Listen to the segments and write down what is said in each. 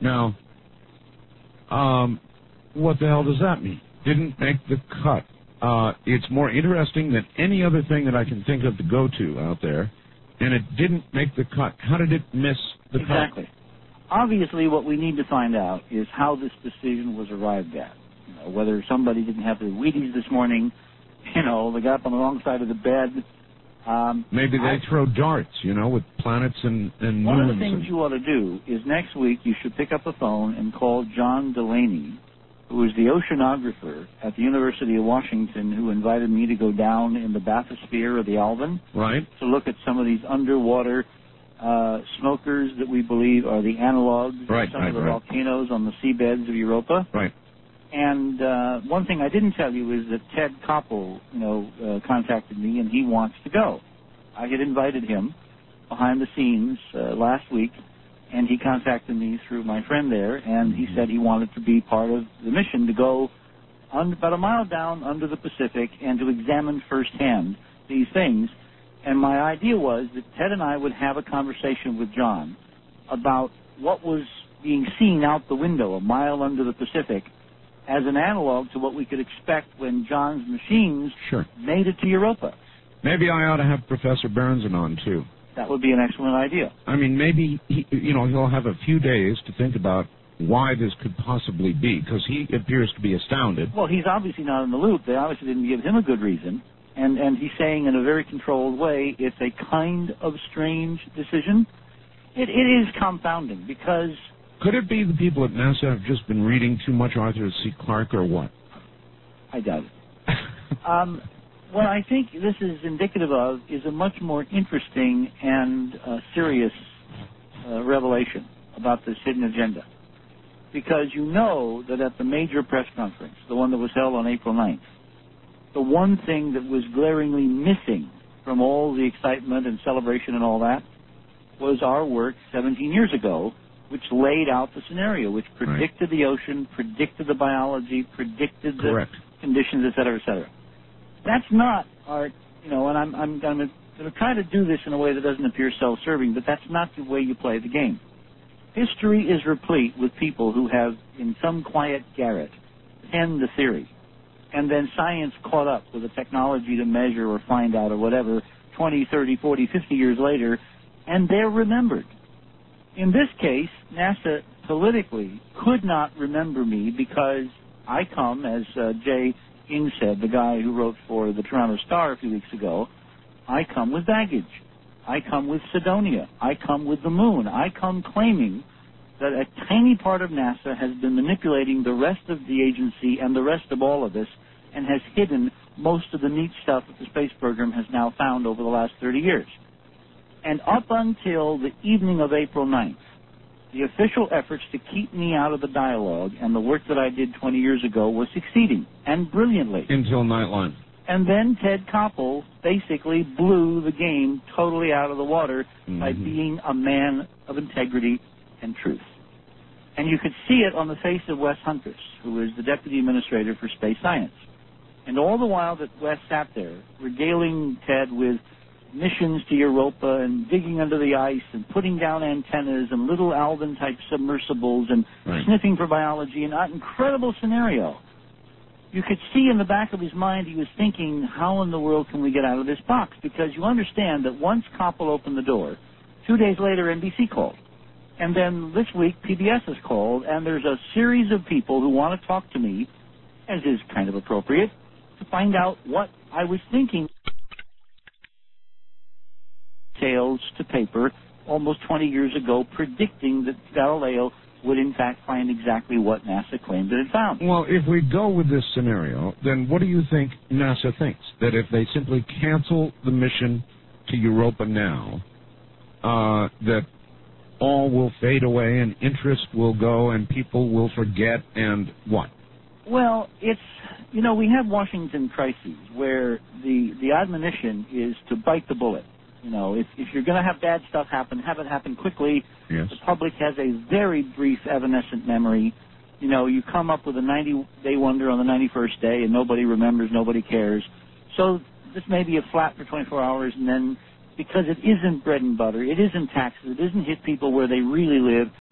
Now, what the hell does that mean? Didn't make the cut. It's more interesting than any other thing that I can think of to go to out there, and it didn't make the cut. How did it miss the cut? Exactly. Obviously, what we need to find out is how this decision was arrived at. You know, whether somebody didn't have their Wheaties this morning, you know, they got up on the wrong side of the bed. Maybe they throw darts, you know, with planets and moons. One of the things you ought to do is next week you should pick up the phone and call John Delaney, who is the oceanographer at the University of Washington, who invited me to go down in the bathysphere of the Alvin to look at some of these underwater smokers that we believe are the analogs of some of the volcanoes on the seabeds of Europa. Right. And one thing I didn't tell you is that Ted Koppel, contacted me, and he wants to go. I had invited him behind the scenes last week, and he contacted me through my friend there, and he said he wanted to be part of the mission to go about a mile down under the Pacific and to examine firsthand these things. And my idea was that Ted and I would have a conversation with John about what was being seen out the window a mile under the Pacific as an analog to what we could expect when John's machines made it to Europa. Maybe I ought to have Professor Berenson on, too. That would be an excellent idea. I mean, maybe, he'll have a few days to think about why this could possibly be, because he appears to be astounded. Well, he's obviously not in the loop. They obviously didn't give him a good reason. And he's saying in a very controlled way, it's a kind of strange decision. It is confounding, because... Could it be the people at NASA have just been reading too much Arthur C. Clarke, or what? I doubt it. What I think this is indicative of is a much more interesting and serious revelation about this hidden agenda. Because you know that at the major press conference, the one that was held on April 9th, the one thing that was glaringly missing from all the excitement and celebration and all that was our work 17 years ago, which laid out the scenario, which predicted the ocean, predicted the biology, predicted the conditions, et cetera, et cetera. That's not our, and I'm going to try to do this in a way that doesn't appear self-serving, but that's not the way you play the game. History is replete with people who have, in some quiet garret, penned the theory, and then science caught up with the technology to measure or find out or whatever 20, 30, 40, 50 years later, and they're remembered. In this case, NASA politically could not remember me because I come, as Jay Ing said, the guy who wrote for the Toronto Star a few weeks ago, I come with baggage. I come with Cydonia. I come with the moon. I come claiming that a tiny part of NASA has been manipulating the rest of the agency and the rest of all of this and has hidden most of the neat stuff that the space program has now found over the last 30 years. And up until the evening of April 9th, the official efforts to keep me out of the dialogue and the work that I did 20 years ago was succeeding, and brilliantly. Until Nightline. And then Ted Koppel basically blew the game totally out of the water by being a man of integrity and truth. And you could see it on the face of Wes Huntress, who is the Deputy Administrator for Space Science. And all the while that Wes sat there, regaling Ted with missions to Europa and digging under the ice and putting down antennas and little Alvin-type submersibles and sniffing for biology, an incredible scenario. You could see in the back of his mind he was thinking, how in the world can we get out of this box? Because you understand that once Koppel opened the door, 2 days later NBC called. And then this week PBS has called, and there's a series of people who want to talk to me, as is kind of appropriate, to find out what I was thinking. Tales to paper almost 20 years ago, predicting that Galileo would in fact find exactly what NASA claimed it had found. Well, if we go with this scenario, then what do you think NASA thinks? That if they simply cancel the mission to Europa now, that all will fade away and interest will go and people will forget and what? Well, it's, we have Washington crises where the admonition is to bite the bullet. If you're going to have bad stuff happen, have it happen quickly. Yes. The public has a very brief, evanescent memory. You come up with a 90-day wonder on the 91st day, and nobody remembers, nobody cares. So this may be a flat for 24 hours, and then because it isn't bread and butter, it isn't taxes, it isn't hit people where they really live,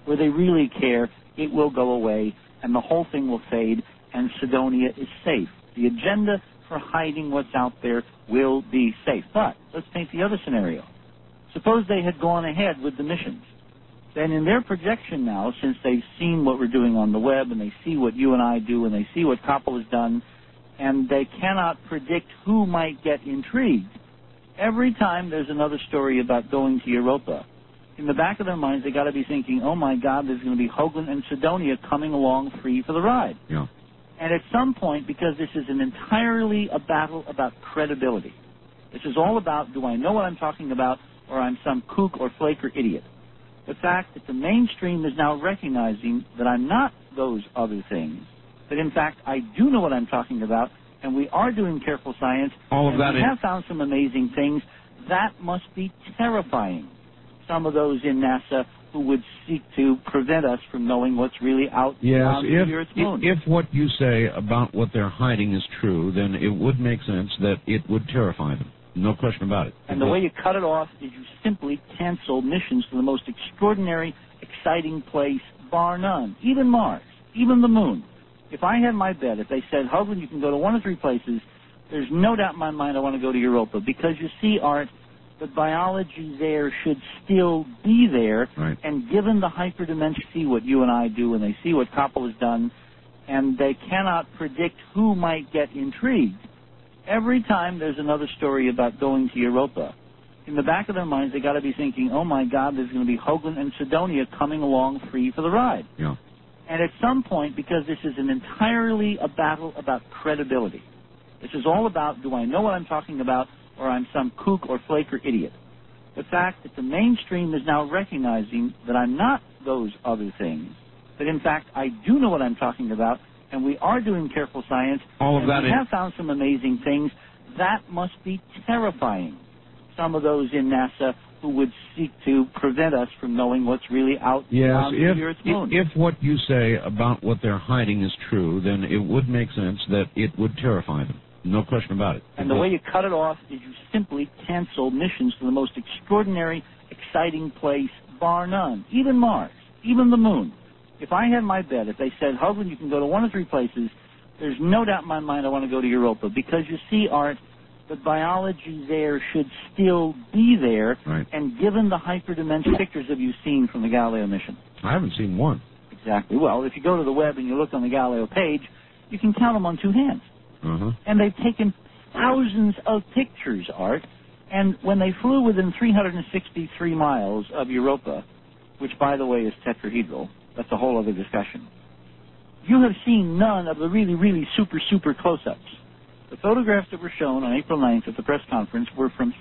where they really care, it will go away, and the whole thing will fade, and Cydonia is safe. The agenda for hiding what's out there will be safe. But let's paint the other scenario. Suppose they had gone ahead with the missions. Then in their projection now, since they've seen what we're doing on the web, and they see what you and I do, and they see what Koppel has done, and they cannot predict who might get intrigued, every time there's another story about going to Europa, in the back of their minds, they got to be thinking, oh, my God, there's going to be Hoagland and Cydonia coming along free for the ride. Yeah. And at some point, because this is entirely a battle about credibility, this is all about, do I know what I'm talking about, or I'm some kook or flake or idiot. The fact that the mainstream is now recognizing that I'm not those other things, that in fact I do know what I'm talking about, and we are doing careful science, all of that we have found some amazing things, that must be terrifying. Some of those in NASA who would seek to prevent us from knowing what's really out on the Earth's moon. If what you say about what they're hiding is true, then it would make sense that it would terrify them. No question about it. And the way you cut it off is you simply cancel missions to the most extraordinary, exciting place, bar none. Even Mars, even the moon. If I had my bet, if they said, Hoagland, you can go to one of three places, there's no doubt in my mind I want to go to Europa. Because you see, Art, the biology there should still be there. Right. And given the hyperdimension, see what you and I do, and they see what Koppel has done, and they cannot predict who might get intrigued, every time there's another story about going to Europa, in the back of their minds, they got to be thinking, oh, my God, there's going to be Hoagland and Cydonia coming along free for the ride. Yeah. And at some point, because this is entirely a battle about credibility, this is all about, do I know what I'm talking about, or I'm some kook or flake or idiot. The fact that the mainstream is now recognizing that I'm not those other things, that in fact I do know what I'm talking about, and we are doing careful science, all of that we have found some amazing things, that must be terrifying. Some of those in NASA who would seek to prevent us from knowing what's really out on the Earth's moon. If what you say about what they're hiding is true, then it would make sense that it would terrify them. No question about it. And the way you cut it off is you simply cancel missions to the most extraordinary, exciting place, bar none. Even Mars, even the moon. If I had my bet, if they said, Hoagland, you can go to one of three places, there's no doubt in my mind I want to go to Europa. Because you see, Art, the biology there should still be there. Right. And given the hyperdimensional pictures have you seen from the Galileo mission? I haven't seen one. Exactly. Well, if you go to the web and you look on the Galileo page, you can count them on two hands. Uh-huh. And they've taken thousands of pictures, Art. And when they flew within 363 miles of Europa, which, by the way, is tetrahedral, that's a whole other discussion, you have seen none of the really, really super, super close-ups. The photographs that were shown on April 9th at the press conference were from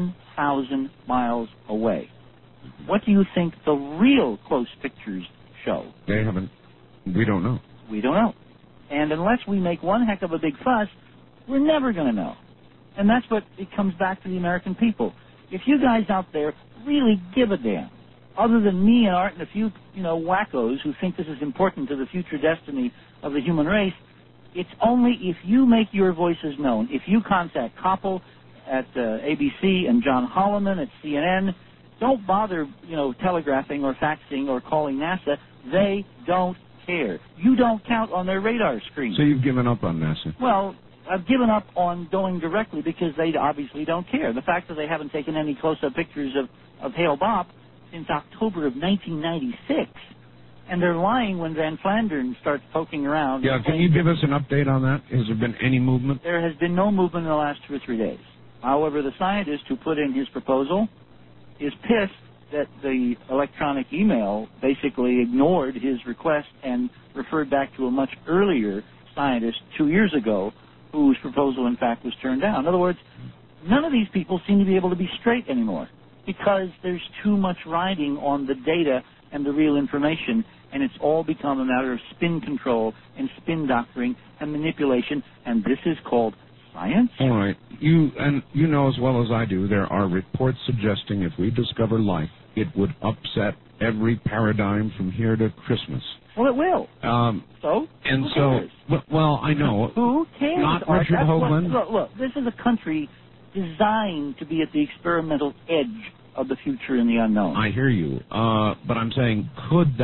7,000 miles away. What do you think the real close pictures show? They haven't. We don't know. We don't know. And unless we make one heck of a big fuss, we're never going to know. And that's what it comes back to the American people. If you guys out there really give a damn, other than me and Art and a few, wackos who think this is important to the future destiny of the human race, it's only if you make your voices known. If you contact Koppel at ABC and John Holloman at CNN, don't bother, telegraphing or faxing or calling NASA. They don't care. You don't count on their radar screen. So you've given up on NASA? Well, I've given up on going directly because they obviously don't care. The fact that they haven't taken any close-up pictures of Hale Bopp since October of 1996, and they're lying when Van Flandern starts poking around. Yeah, can you give us an update on that? Has there been any movement? There has been no movement in the last 2 or 3 days. However, the scientist who put in his proposal is pissed that the electronic email basically ignored his request and referred back to a much earlier scientist 2 years ago whose proposal, in fact, was turned down. In other words, none of these people seem to be able to be straight anymore because there's too much riding on the data and the real information, and it's all become a matter of spin control and spin doctoring and manipulation, and this is called science. All right. You know as well as I do, there are reports suggesting if we discover life, it would upset every paradigm from here to Christmas. Well, it will. Who cares? Well, I know. Who cares? Not Richard Hoagland. Look, this is a country designed to be at the experimental edge of the future and the unknown. I hear you. But I'm saying, could that